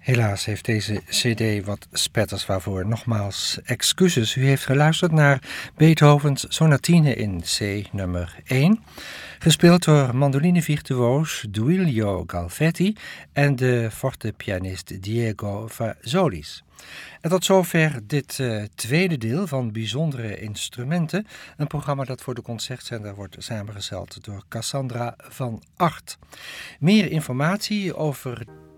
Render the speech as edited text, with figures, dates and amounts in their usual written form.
Helaas heeft deze cd wat spetters, waarvoor nogmaals excuses. U heeft geluisterd naar Beethovens Sonatine in C nummer 1, gespeeld door mandolinevirtuoos Duilio Galvetti en de fortepianist Diego Fazolis. En tot zover dit tweede deel van Bijzondere Instrumenten, een programma dat voor de Concertzender wordt samengesteld door Cassandra van Art. Meer informatie over